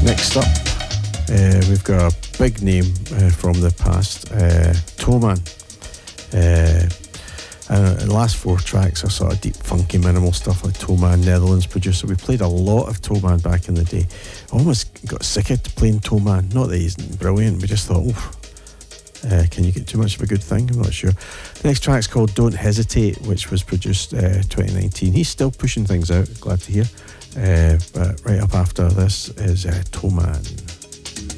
Next up, we've got a big name from the past, Toeman. The last 4 tracks are sort of deep, funky, minimal stuff like Toeman, Netherlands producer. We played a lot of Toeman back in the day. I almost got sick of playing Toeman. Not that he's brilliant, we just thought, can you get too much of a good thing? I'm not sure. The next track's called Don't Hesitate, which was produced 2019. He's still pushing things out, glad to hear. But right up after this is Toeman.